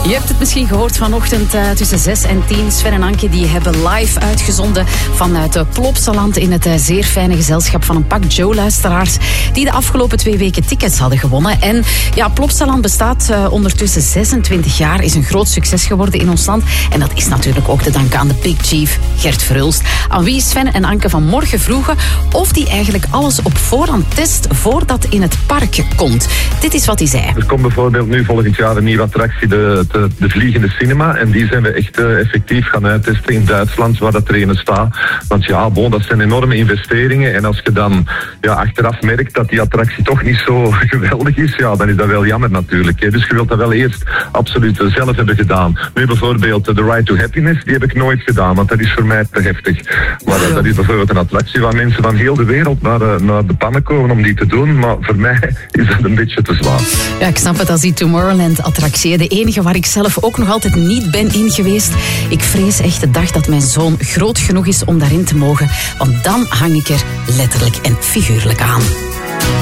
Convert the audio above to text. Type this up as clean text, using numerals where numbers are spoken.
Je hebt het misschien gehoord vanochtend tussen 6 en 10. Sven en Anke die hebben live uitgezonden vanuit Plopsaland in het zeer fijne gezelschap van een pak Joe-luisteraars die de afgelopen 2 weken tickets hadden gewonnen. En ja, Plopsaland bestaat ondertussen 26 jaar, is een groot succes geworden in ons land. En dat is natuurlijk ook te danken aan de Big Chief Gert Verhulst, aan wie Sven en Anke vanmorgen vroegen of die eigenlijk alles op voorhand test voordat in het park komt. Dit is wat hij zei. Er komt bijvoorbeeld nu volgend jaar een nieuwe attractie, de Vliegende Cinema. En die zijn we echt effectief gaan uittesten in Duitsland, waar dat er een staat. Want ja, dat zijn enorme investeringen. En als je dan achteraf merkt dat die attractie toch niet zo geweldig is, dan is dat wel jammer natuurlijk. Hè. Dus je wilt dat wel eerst absoluut zelf hebben gedaan. Nu bijvoorbeeld de Ride to Happiness, die heb ik nooit gedaan, want dat is voor mij te heftig. Maar dat is bijvoorbeeld een attractie waar mensen van heel de wereld naar de pannen komen om die te doen. Maar voor mij is dat een beetje te zwaar. Ja, ik snap het als die Tomorrowland-attractie. De enige waar ik zelf ook nog altijd niet ben in geweest. Ik vrees echt de dag dat mijn zoon groot genoeg is om daarin te mogen. Want dan hang ik er letterlijk en figuurlijk aan.